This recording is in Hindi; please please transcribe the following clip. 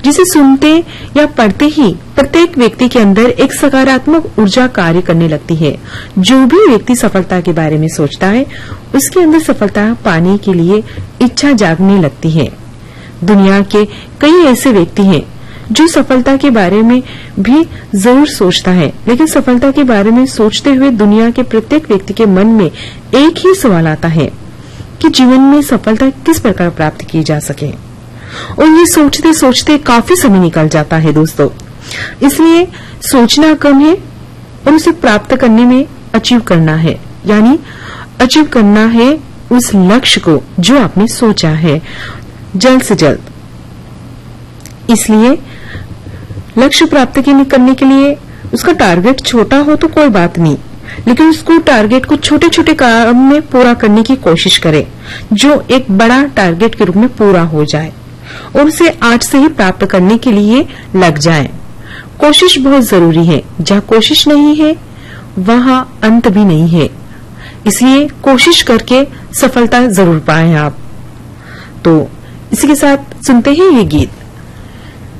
जिसे सुनते या पढ़ते ही प्रत्येक व्यक्ति के अंदर एक सकारात्मक ऊर्जा कार्य करने लगती है। जो भी व्यक्ति सफलता के बारे में सोचता है, उसके अंदर सफलता पाने के लिए इच्छा जागने लगती है। दुनिया के कई ऐसे व्यक्ति हैं जो सफलता के बारे में भी जरूर सोचता है, लेकिन सफलता के बारे में सोचते हुए दुनिया के प्रत्येक व्यक्ति के मन में एक ही सवाल आता है कि जीवन में सफलता किस प्रकार प्राप्त की जा सके। और ये सोचते सोचते काफी समय निकल जाता है दोस्तों। इसलिए सोचना कम है और उसे प्राप्त करने में अचीव करना है, यानी अचीव करना है उस लक्ष्य को जो आपने सोचा है जल्द से जल्द। इसलिए लक्ष्य प्राप्त करने के लिए उसका टारगेट छोटा हो तो कोई बात नहीं, लेकिन उसको टारगेट को छोटे छोटे काम में पूरा करने की कोशिश करें जो एक बड़ा टारगेट के रूप में पूरा हो जाए, और उसे आज से ही प्राप्त करने के लिए लग जाएं। कोशिश बहुत जरूरी है। जहाँ कोशिश नहीं है वहाँ अंत भी नहीं है। इसलिए कोशिश करके सफलता जरूर पाएं आप। तो इसी के साथ सुनते हैं ये गीत।